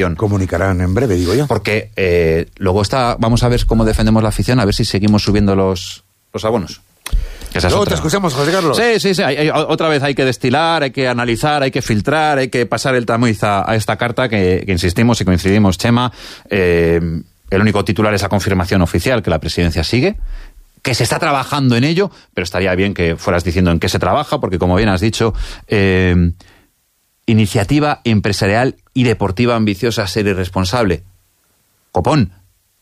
Comunicarán en breve, digo yo. Porque luego vamos a ver cómo defendemos la afición, a ver si seguimos subiendo los abonos. Luego te escuchamos, José Carlos. Sí. Otra vez hay que destilar, hay que analizar, hay que filtrar, hay que pasar el tamiz a esta carta que insistimos y coincidimos, Chema. El único titular es la confirmación oficial que la presidencia sigue, que se está trabajando en ello, pero estaría bien que fueras diciendo en qué se trabaja, porque como bien has dicho, iniciativa empresarial y deportiva ambiciosa, seria y responsable. Copón.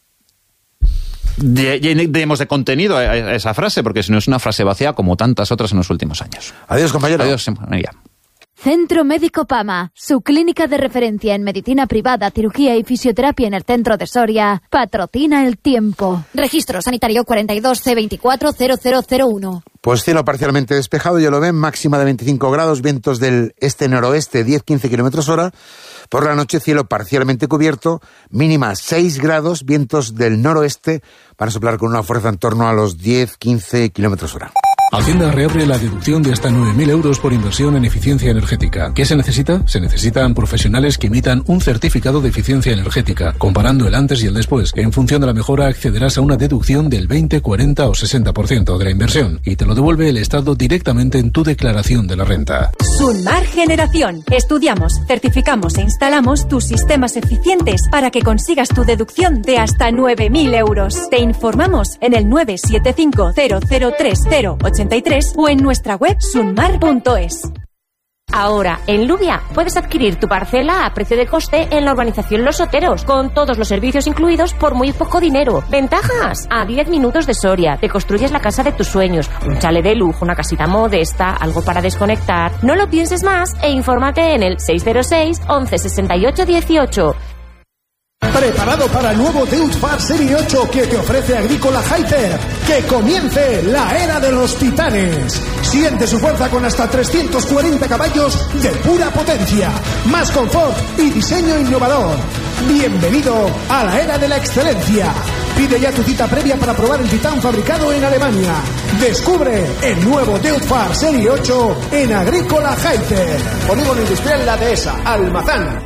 Demos de contenido a esa frase, porque si no es una frase vacía como tantas otras en los últimos años. Adiós, compañero. Adiós, María. Centro Médico Pama, su clínica de referencia en medicina privada, cirugía y fisioterapia en el centro de Soria, patrocina el tiempo. Registro sanitario 42C240001. Pues cielo parcialmente despejado, ya lo ven, máxima de 25 grados, vientos del este-noroeste 10-15 kilómetros hora. Por la noche, cielo parcialmente cubierto, mínima 6 grados, vientos del noroeste van a soplar con una fuerza en torno a los 10-15 kilómetros hora. Hacienda reabre la deducción de hasta 9.000 euros por inversión en eficiencia energética. ¿Qué se necesita? Se necesitan profesionales que emitan un certificado de eficiencia energética, comparando el antes y el después. En función de la mejora accederás a una deducción del 20, 40 o 60% de la inversión y te lo devuelve el Estado directamente en tu declaración de la renta. Sunmar Generación. Estudiamos, certificamos e instalamos tus sistemas eficientes para que consigas tu deducción de hasta 9.000 euros. Te informamos en el 975 0030 83 o en nuestra web sunmar.es. Ahora, en Lubia, puedes adquirir tu parcela a precio de coste en la urbanización Los Oteros, con todos los servicios incluidos por muy poco dinero. ¿Ventajas? A 10 minutos de Soria, te construyes la casa de tus sueños, un chalet de lujo, una casita modesta, algo para desconectar. No lo pienses más e infórmate en el 606 11 68 18. ¿Preparado para el nuevo Deutz-Fahr Serie 8 que te ofrece Agrícola Hyper? ¡Que comience la era de los titanes! Siente su fuerza con hasta 340 caballos de pura potencia, más confort y diseño innovador. Bienvenido a la era de la excelencia. Pide ya tu cita previa para probar el Titán fabricado en Alemania. Descubre el nuevo Deutz-Fahr Serie 8 en Agrícola Hyper. Polígono Industrial La Dehesa, Almazán.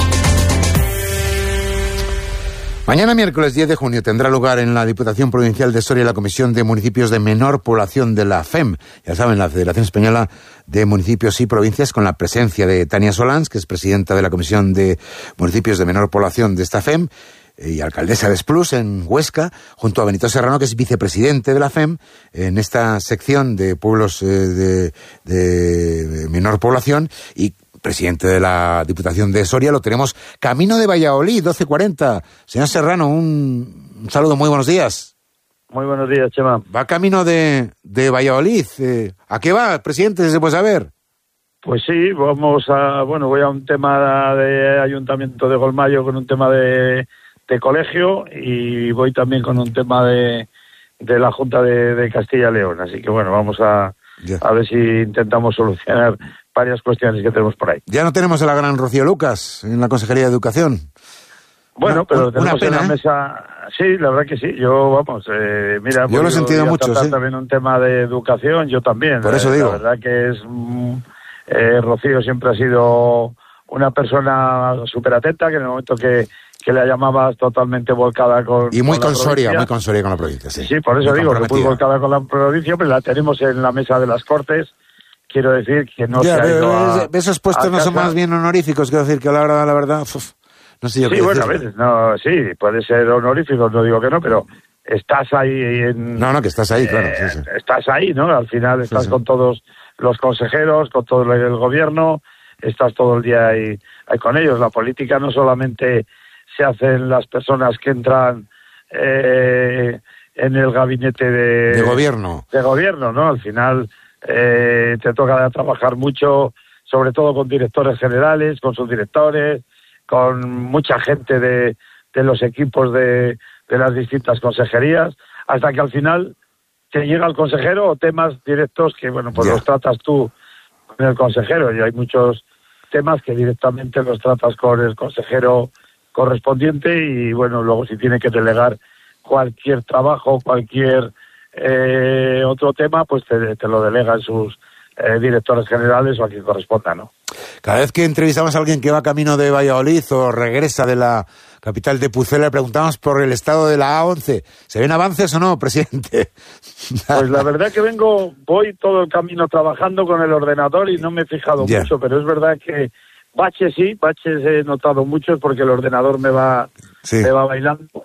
Mañana, miércoles 10 de junio, tendrá lugar en la Diputación Provincial de Soria la Comisión de Municipios de Menor Población de la FEM. Ya saben, la Federación Española de Municipios y Provincias, con la presencia de Tania Solans, que es presidenta de la Comisión de Municipios de Menor Población de esta FEM, y alcaldesa de Esplús, en Huesca, junto a Benito Serrano, que es vicepresidente de la FEM, en esta sección de pueblos de menor población, y presidente de la Diputación de Soria. Lo tenemos camino de Valladolid, 12:40. Señor Serrano, un saludo, muy buenos días. Muy buenos días, Chema. Va camino de Valladolid. ¿A qué va, presidente, si se puede saber? Pues sí, voy a un tema de Ayuntamiento de Golmayo con un tema de colegio, y voy también con un tema de la Junta de Castilla y León. Así que bueno, vamos a ver si intentamos solucionar varias cuestiones que tenemos por ahí. Ya no tenemos a la gran Rocío Lucas en la Consejería de Educación. Pero tenemos en la mesa. Sí, la verdad que sí. Yo lo he sentido mucho. Sí. También un tema de educación, yo también. Por eso digo. La verdad que es Rocío siempre ha sido una persona súper atenta, que en el momento que la llamabas totalmente volcada con y muy con Soria, muy con Soria con la provincia. Sí, por eso digo que muy volcada con la provincia, pero la tenemos en la mesa de las Cortes. Quiero decir que no se ha ido esos puestos no son más bien honoríficos, quiero decir que la verdad, no sé yo qué decir. Sí, bueno, a veces, no, sí, puede ser honorífico, no digo que no, pero estás ahí que estás ahí, claro. Sí. Estás ahí, ¿no? Al final estás con todos los consejeros, con todo el gobierno, estás todo el día ahí con ellos. La política no solamente se hace en las personas que entran en el gabinete de gobierno. De gobierno, ¿no? Al final te toca trabajar mucho, sobre todo con directores generales, con subdirectores, con mucha gente de los equipos de las distintas consejerías, hasta que al final te llega el consejero o temas directos que, los tratas tú con el consejero, y hay muchos temas que directamente los tratas con el consejero correspondiente, y luego si tiene que delegar cualquier trabajo, cualquier otro tema, pues te lo delegan sus directores generales o a quien corresponda, ¿no? Cada vez que entrevistamos a alguien que va camino de Valladolid o regresa de la capital de Pucela, le preguntamos por el estado de la A11. ¿Se ven avances o no, presidente? Pues la verdad que voy todo el camino trabajando con el ordenador y no me he fijado mucho, pero es verdad que baches he notado muchos porque el ordenador me va bailando.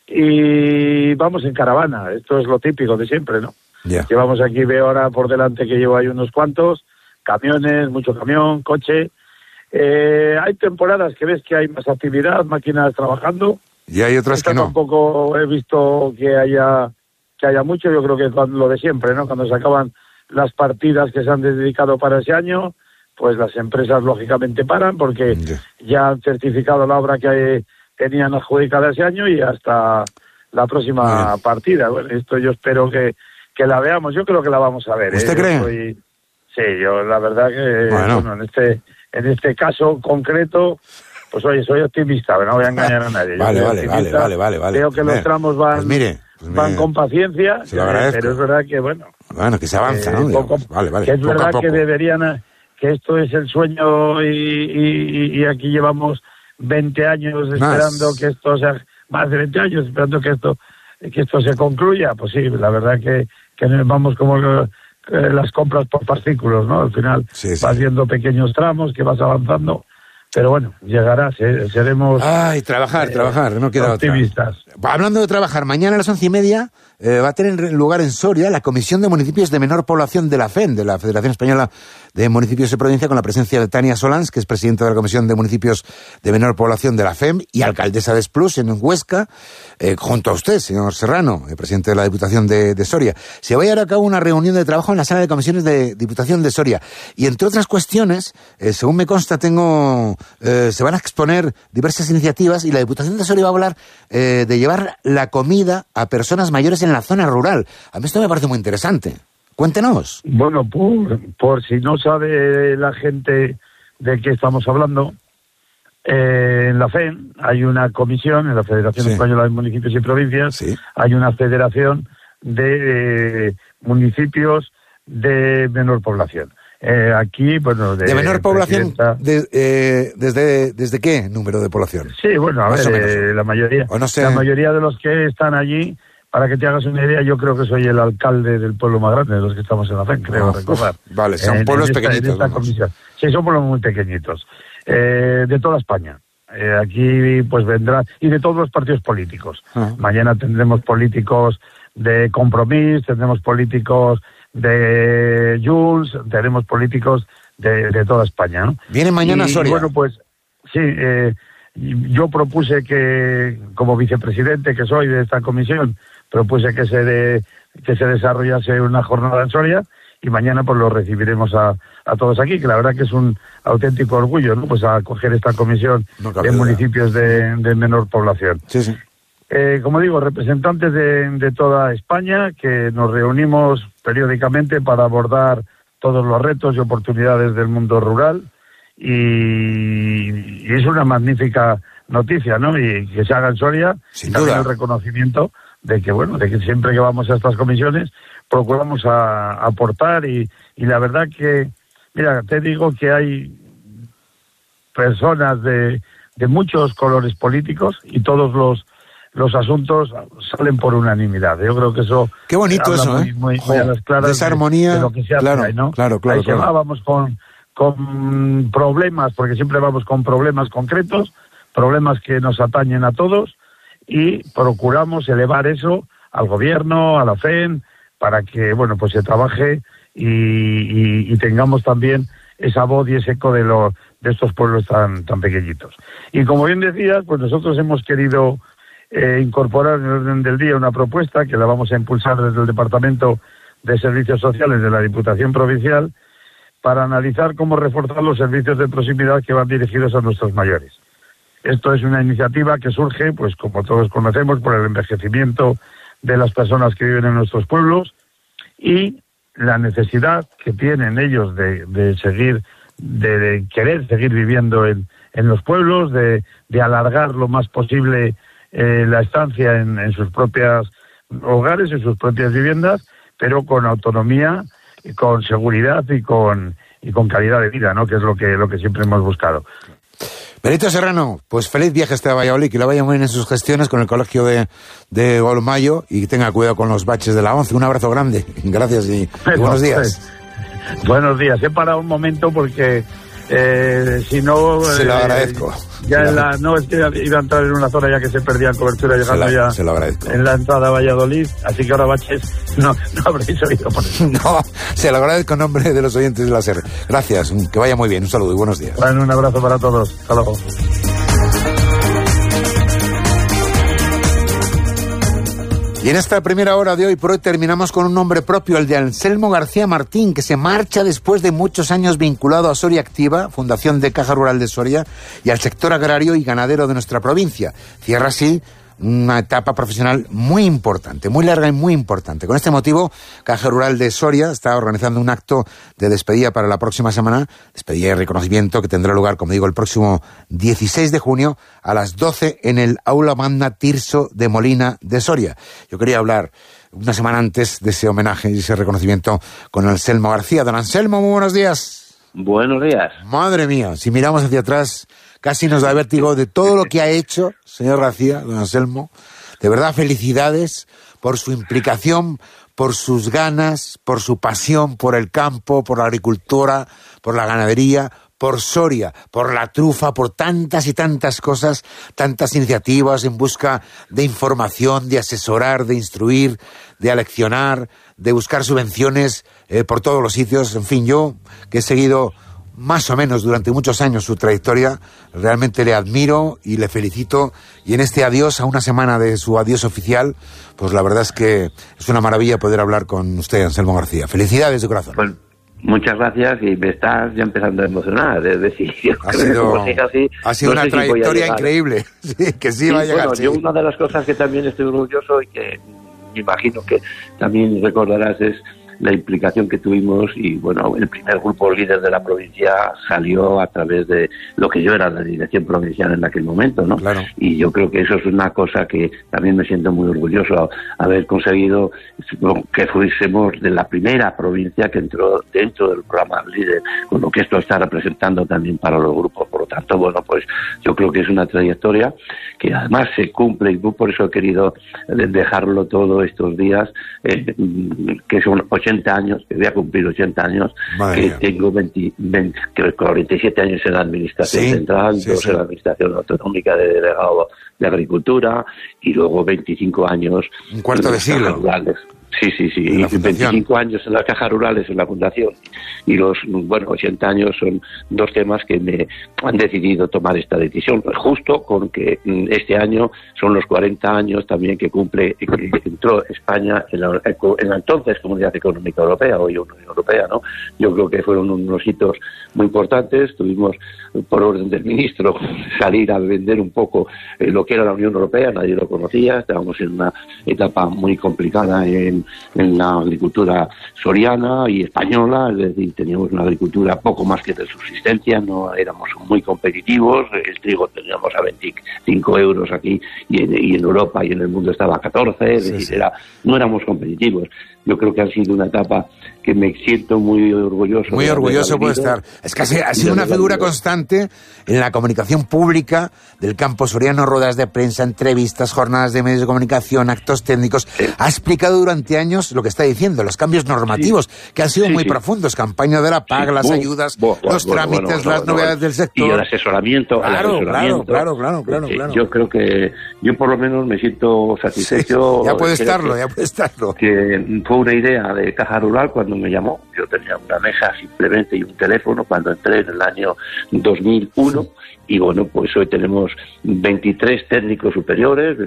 Y vamos en caravana, esto es lo típico de siempre, ¿no? Llevamos aquí, veo ahora por delante que llevo ahí unos cuantos camiones, mucho camión, coche. Hay temporadas que ves que hay más actividad, máquinas trabajando. Y hay otras que no. Tampoco he visto que haya mucho. Yo creo que es lo de siempre, ¿no? Cuando se acaban las partidas que se han dedicado para ese año, pues las empresas lógicamente paran porque ya han certificado la obra que tenían adjudicada ese año y hasta la próxima partida. Bueno, esto yo espero que la veamos. Yo creo que la vamos a ver. ¿Usted cree? Sí, yo la verdad que bueno, en este caso concreto, pues oye, soy optimista, no voy a engañar a nadie. Vale. Creo que los tramos van con paciencia, pero es verdad que bueno, que se avanza, ¿no? Que es verdad que deberían, que esto es el sueño y aquí llevamos 20 años esperando que esto sea, más de 20 años esperando que esto se concluya. Pues sí, la verdad que vamos como las compras por fascículos, ¿no? Al final vas viendo pequeños tramos que vas avanzando, pero bueno, llegará, seremos... Ay, trabajar, no queda optimistas. Otra. Hablando de trabajar, mañana a las 11:30 va a tener lugar en Soria la Comisión de Municipios de Menor Población de la FEM, de la Federación Española de Municipios de Provincia, con la presencia de Tania Solans, que es presidenta de la Comisión de Municipios de Menor Población de la FEM y alcaldesa de Esplús, en Huesca, junto a usted, señor Serrano, presidente de la Diputación de Soria. Se va a llevar a cabo una reunión de trabajo en la sala de comisiones de Diputación de Soria. Y entre otras cuestiones, según me consta, se van a exponer diversas iniciativas y la Diputación de Soria va a hablar de llevar la comida a personas mayores en la zona rural. A mí esto me parece muy interesante. Cuéntenos. Bueno, por si no sabe la gente de qué estamos hablando, en la FEM hay una comisión, en la Federación Española de Municipios y Provincias, hay una federación de municipios de menor población. Aquí, bueno... ¿De menor población? ¿Desde qué número de población? Sí, bueno, a ver, la mayoría de los que están allí... Para que te hagas una idea, yo creo que soy el alcalde del pueblo más grande de los que estamos en la FEM, creo recordar. Vale, son pueblos pequeñitos. Sí, son pueblos muy pequeñitos. De toda España. Aquí pues vendrán, y de todos los partidos políticos. Mañana tendremos políticos de Compromís, tendremos políticos de Junts, tenemos políticos de toda España, ¿no? Viene mañana a Soria. Bueno, pues sí, yo propuse que, como vicepresidente que soy de esta comisión, propuse que se desarrollase una jornada en Soria y mañana pues lo recibiremos a todos aquí, que la verdad que es un auténtico orgullo, ¿no? Pues acoger esta comisión de municipios de menor población. Sí. Como digo, representantes de toda España que nos reunimos periódicamente para abordar todos los retos y oportunidades del mundo rural y es una magnífica noticia, ¿no? Y que se haga en Soria, sin también duda. El reconocimiento de que siempre que vamos a estas comisiones procuramos aportar y la verdad que, mira, te digo que hay personas de muchos colores políticos y todos los asuntos salen por unanimidad. Yo creo que eso... Qué bonito eso, muy a las claras de esa armonía, de lo que se hace ahí, ¿no? Claro. Ahí se va, vamos con problemas, porque siempre vamos con problemas concretos, problemas que nos atañen a todos, y procuramos elevar eso al gobierno, a la FEM, para que, bueno, pues se trabaje y tengamos también esa voz y ese eco de estos pueblos tan pequeñitos. Y como bien decías, pues nosotros hemos querido incorporar en el orden del día una propuesta que la vamos a impulsar desde el Departamento de Servicios Sociales de la Diputación Provincial para analizar cómo reforzar los servicios de proximidad que van dirigidos a nuestros mayores. Esto es una iniciativa que surge, pues como todos conocemos, por el envejecimiento de las personas que viven en nuestros pueblos y la necesidad que tienen ellos de querer seguir viviendo en los pueblos, de alargar lo más posible la estancia en sus propios hogares, en sus propias viviendas, pero con autonomía, con seguridad y con calidad de vida, ¿no? Que es lo que siempre hemos buscado. Benito Serrano, pues feliz viaje hasta Valladolid, que le vaya muy bien en sus gestiones con el colegio de Golmayo y que tenga cuidado con los baches de la ONCE. Un abrazo grande, gracias y buenos días. Buenos días, he parado un momento porque si no... Se lo agradezco. No, es que iba a entrar en una zona ya que se perdía cobertura llegando se lo agradezco. En la entrada a Valladolid, así que ahora baches no habréis oído por eso. No, se lo agradezco en nombre de los oyentes de la SER. Gracias, que vaya muy bien, un saludo y buenos días. Bueno, un abrazo para todos, hasta luego. Y en esta primera hora de hoy por hoy terminamos con un nombre propio, el de Anselmo García Martín, que se marcha después de muchos años vinculado a Soria Activa, Fundación de Caja Rural de Soria, y al sector agrario y ganadero de nuestra provincia. Cierra así una etapa profesional muy importante, muy larga y muy importante. Con este motivo, Caja Rural de Soria está organizando un acto de despedida para la próxima semana, despedida y reconocimiento que tendrá lugar, como digo, el próximo 16 de junio a las 12 en el Aula Magna Tirso de Molina de Soria. Yo quería hablar una semana antes de ese homenaje y ese reconocimiento con Anselmo García. Don Anselmo, muy buenos días. Buenos días. Madre mía, si miramos hacia atrás, casi nos da vértigo de todo lo que ha hecho, señor García, don Anselmo. De verdad, felicidades por su implicación, por sus ganas, por su pasión por el campo, por la agricultura, por la ganadería, por Soria, por la trufa, por tantas y tantas cosas, tantas iniciativas en busca de información, de asesorar, de instruir, de aleccionar, de buscar subvenciones por todos los sitios. En fin, yo que he seguido más o menos durante muchos años su trayectoria, realmente le admiro y le felicito, y en este adiós, a una semana de su adiós oficial, pues la verdad es que es una maravilla poder hablar con usted, Anselmo García. Felicidades de corazón. Pues muchas gracias, y me estás ya empezando a emocionar, es decir, ha sido una trayectoria increíble, sí, que sí va a llegar. Bueno, yo una de las cosas que también estoy orgulloso y que me imagino que también recordarás es la implicación que tuvimos, y bueno, el primer grupo líder de la provincia salió a través de lo que yo era la dirección provincial en aquel momento, ¿no? Claro. Y yo creo que eso es una cosa que también me siento muy orgulloso, haber conseguido que fuésemos de la primera provincia que entró dentro del programa líder, con lo que esto está representando también para los grupos. Por lo tanto, bueno, pues yo creo que es una trayectoria que además se cumple, y por eso he querido dejarlo todo estos días, que son 80 años, que voy a cumplir 80 años, que tengo 47 años en la administración central, 2 en la administración autonómica de delegado de agricultura, y luego 25 años un cuarto de siglo rurales. Sí, y 25 años en las cajas rurales, en la fundación, y los 80 años son 2 temas que me han decidido tomar esta decisión, justo con que este año son los 40 años también que entró España en la entonces Comunidad Económica Europea, hoy Unión Europea, ¿no? Yo creo que fueron unos hitos muy importantes. Tuvimos, por orden del ministro, salir a vender un poco lo que era la Unión Europea, nadie lo conocía, estábamos en una etapa muy complicada en la agricultura soriana y española, es decir, teníamos una agricultura poco más que de subsistencia, no éramos muy competitivos, el trigo teníamos a 25 euros aquí, y en Europa y en el mundo estaba a 14, es decir, no éramos competitivos. Yo creo que ha sido una etapa que me siento muy orgulloso. Muy orgulloso puede estar. Es que ha sido una figura constante en la comunicación pública del campo soriano, ruedas de prensa, entrevistas, jornadas de medios de comunicación, actos técnicos. Ha explicado durante años lo que está diciendo, los cambios normativos, que han sido muy profundos, campaña de la PAC, las ayudas, los trámites, las novedades del sector. Y el asesoramiento. Claro. Yo creo que yo por lo menos me siento satisfecho. Ya puede estarlo. Que fue una idea de Caja Rural cuando me llamó. Yo tenía una mesa simplemente y un teléfono cuando entré en el año 2001, y bueno, pues hoy tenemos 23 técnicos superiores,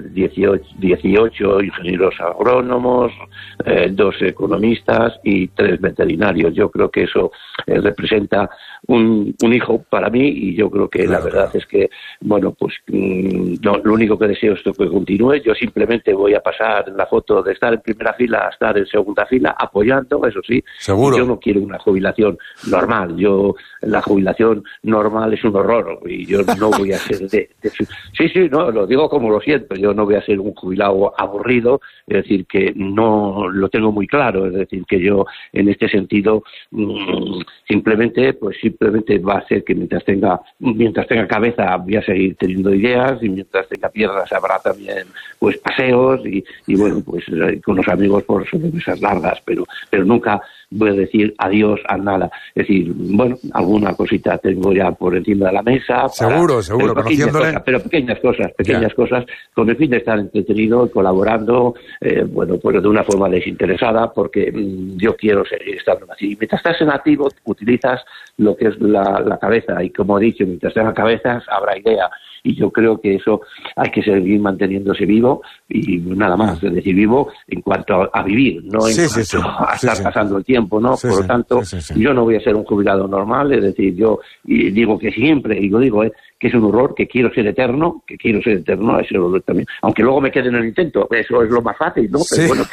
18 ingenieros agrónomos, 2 economistas y 3 veterinarios. Yo creo que eso representa un hijo para mí, y yo creo que la verdad es que, bueno, pues lo único que deseo es que continúe. Yo simplemente voy a pasar la foto de estar en primera fila a estar en segunda fila, apoyando, eso sí. Seguro. Yo no quiero una jubilación normal. La jubilación normal es un horror, y yo no voy a ser sí, no, lo digo como lo siento. Yo no voy a ser un jubilado aburrido, es decir, que no lo tengo muy claro, es decir, que yo en este sentido simplemente va a ser que mientras tenga cabeza voy a seguir teniendo ideas, y mientras tenga piernas habrá también pues paseos y bueno, pues con los amigos por sobremesas largas, pero nunca voy a decir adiós a nada. Es decir, bueno, alguna cosita tengo ya por encima de la mesa. Seguro, conociéndole. Pero pequeñas cosas, con el fin de estar entretenido y colaborando, bueno, pues de una forma desinteresada, porque yo quiero seguir estando así. Mientras estás en activo, utilizas lo que es la cabeza, y como he dicho, mientras tenga cabezas, habrá idea. Y yo creo que eso hay que seguir manteniéndose vivo, y nada más, es decir, vivo en cuanto a vivir, no en cuanto a estar pasando el tiempo, ¿no? Por lo tanto, yo no voy a ser un jubilado normal, es decir, yo digo que siempre, y lo digo, que es un horror, que quiero ser eterno, ese horror también. Aunque luego me quede en el intento, eso es lo más fácil, ¿no? Pero bueno,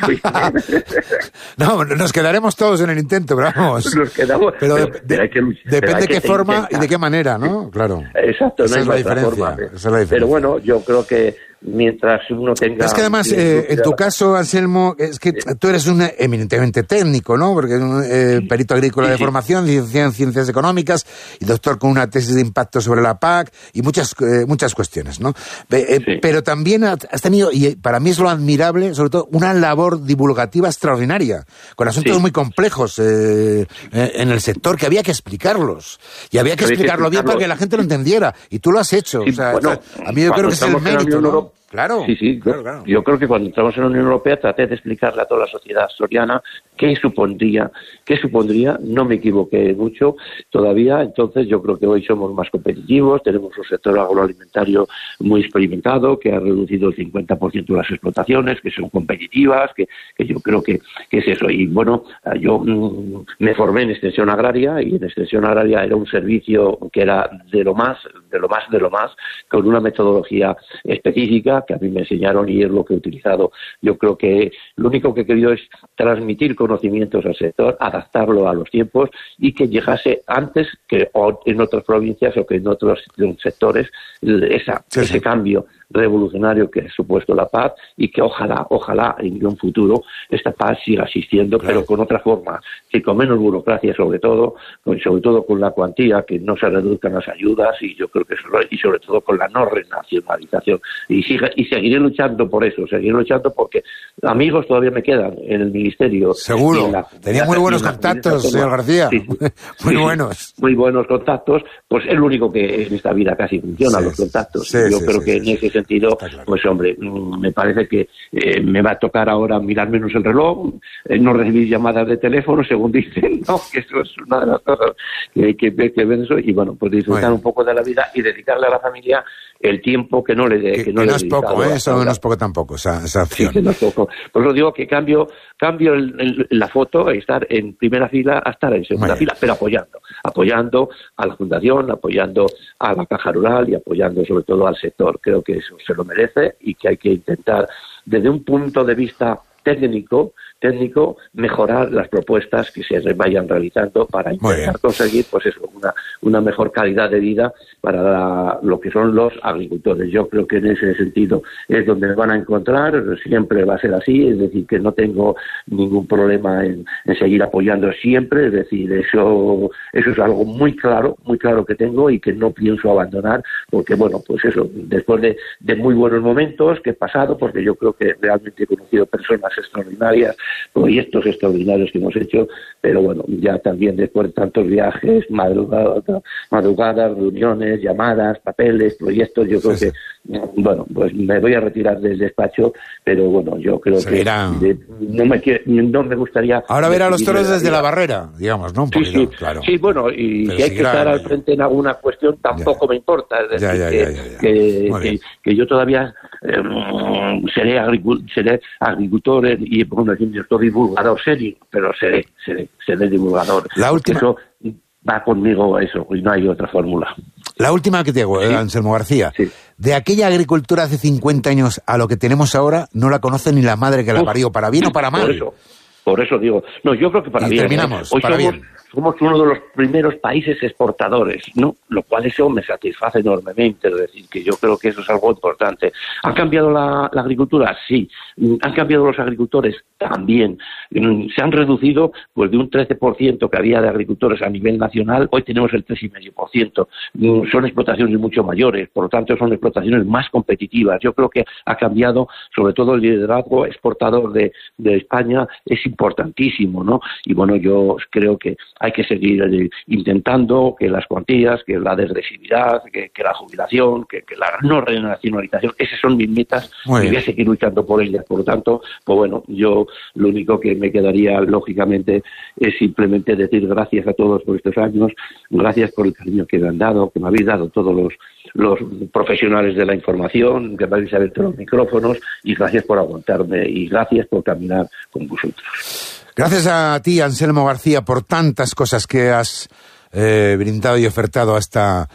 no, nos quedaremos todos en el intento, pero vamos. Nos quedamos, pero depende de qué forma y de qué manera, ¿no? Claro. Exacto, esa es la diferencia. Pero bueno, yo creo que mientras uno tenga... Es que además, en tu caso, Anselmo, es que tú eres un eminentemente técnico, ¿no? Porque perito agrícola de formación, licenciado en Ciencias Económicas y doctor con una tesis de impacto sobre la PAC y muchas cuestiones, ¿no? Pero también has tenido, y para mí es lo admirable, sobre todo, una labor divulgativa extraordinaria, con asuntos muy complejos en el sector, que había que explicarlos. Y había que explicarlo bien para que la gente lo entendiera. Y tú lo has hecho. Sí, bueno, a mí yo creo que es el mérito, ¿no? Claro. Claro. Yo creo que cuando entramos en la Unión Europea traté de explicarle a toda la sociedad asturiana qué supondría, no me equivoqué mucho todavía. Entonces yo creo que hoy somos más competitivos, tenemos un sector agroalimentario muy experimentado, que ha reducido el 50% de las explotaciones, que son competitivas, que yo creo que es eso. Y bueno, yo me formé en extensión agraria, y en extensión agraria era un servicio que era de lo más, con una metodología específica que a mí me enseñaron, y es lo que he utilizado. Yo creo que lo único que he querido es transmitir conocimientos al sector, adaptarlo a los tiempos, y que llegase antes que en otras provincias o que en otros sectores ese cambio revolucionario que ha supuesto la paz, y que ojalá en un futuro esta paz siga existiendo, pero con otra forma, y con menos burocracia sobre todo con la cuantía, que no se reduzcan las ayudas, y yo creo que y sobre todo con la no renacionalización, y seguiré luchando por eso, porque amigos todavía me quedan en el ministerio. Seguro, tenía muy buenos contactos, señor García, muy buenos contactos, pues es lo único que en esta vida casi funciona, los contactos. Yo creo que en ese sentido, pues hombre, me parece que me va a tocar ahora mirar menos el reloj, no recibir llamadas de teléfono, según dicen, ¿no? Que eso es una de las cosas que ven eso, y bueno, pues disfrutar un poco de la vida y dedicarle a la familia el tiempo que no le dé. Que no es poco, eso no es poco tampoco, esa opción. Sí, que no es poco. Por eso digo que cambio la foto, estar en primera fila a estar en segunda fila, pero apoyando a la Fundación, apoyando a la Caja Rural y apoyando sobre todo al sector. Creo que eso se lo merece, y que hay que intentar, desde un punto de vista técnico, mejorar las propuestas que se vayan realizando para intentar conseguir, pues eso, una mejor calidad de vida para lo que son los agricultores. Yo creo que en ese sentido es donde van a encontrar, siempre va a ser así, es decir, que no tengo ningún problema en seguir apoyando siempre, es decir, eso es algo muy claro que tengo, y que no pienso abandonar, porque bueno, pues eso, después de muy buenos momentos que he pasado, porque yo creo que realmente he conocido personas extraordinarias, proyectos extraordinarios que hemos hecho, pero bueno, ya también después de tantos viajes, madrugadas, reuniones, llamadas, papeles, proyectos, yo creo que bueno, pues me voy a retirar del despacho, pero bueno, yo creo que no me gustaría... Ahora ver a los toros desde la barrera, digamos, ¿no? Claro. Sí, bueno, y pero si hay que estar al frente en alguna cuestión, tampoco me importa, es decir, que yo todavía seré agricultor, y bueno, yo soy divulgador serio, pero seré divulgador. La última... va conmigo eso, y no hay otra fórmula. La última que te hago, Anselmo García. Sí. De aquella agricultura hace 50 años a lo que tenemos ahora, no la conoce ni la madre que la parió, para bien o para mal. Por eso digo, no, yo creo que para bien. Terminamos, Hoy para bien. Somos uno de los primeros países exportadores, ¿no? Lo cual eso me satisface enormemente, es decir, que yo creo que eso es algo importante. ¿Ha cambiado la agricultura? Sí. ¿Han cambiado los agricultores? También. Se han reducido, pues de un 13% que había de agricultores a nivel nacional, hoy tenemos el 3,5%. Son explotaciones mucho mayores, por lo tanto son explotaciones más competitivas. Yo creo que ha cambiado, sobre todo el liderazgo exportador de España es importantísimo, ¿no? Y bueno, yo creo que hay que seguir intentando que las cuantías, que la degresividad, que la jubilación, que la no renacionalización, esas son mis metas y voy a seguir luchando por ellas. Por lo tanto, pues bueno, yo lo único que me quedaría, lógicamente, es simplemente decir gracias a todos por estos años, gracias por el cariño que me han dado, que me habéis dado todos los profesionales de la información, que me habéis abierto los micrófonos, y gracias por aguantarme y gracias por caminar con vosotros. Gracias a ti, Anselmo García, por tantas cosas que has brindado y ofertado a esta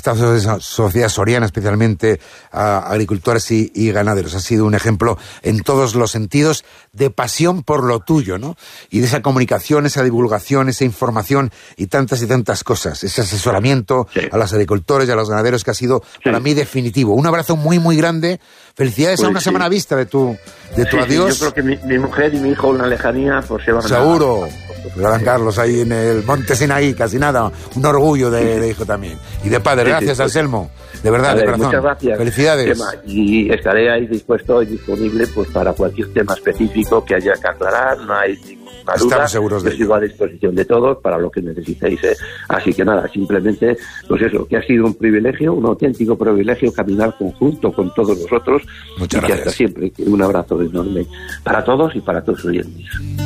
sociedad soriana, especialmente a agricultores y ganaderos. Ha sido un ejemplo en todos los sentidos de pasión por lo tuyo, ¿no? Y de esa comunicación, esa divulgación, esa información y tantas cosas. Ese asesoramiento a los agricultores y a los ganaderos que ha sido para mí definitivo. Un abrazo muy, muy grande. Felicidades a una semana vista de tu adiós. Yo creo que mi mujer y mi hijo en la lejanía pues se van a... Seguro. Gran Carlos, ahí en el Monte Sinaí, casi nada. Un orgullo de hijo también. Y de padre. Gracias, Anselmo. De verdad, de corazón. Muchas gracias. Felicidades. Y estaré ahí dispuesto y disponible pues para cualquier tema específico que haya que aclarar. No hay ninguna duda. Estamos seguros de ello. Sigo a disposición de todos para lo que necesitéis. Así que nada, simplemente, pues eso, que ha sido un privilegio, un auténtico privilegio caminar conjunto con todos vosotros. Muchas gracias. Y hasta siempre. Un abrazo enorme para todos y para todos los oyentes.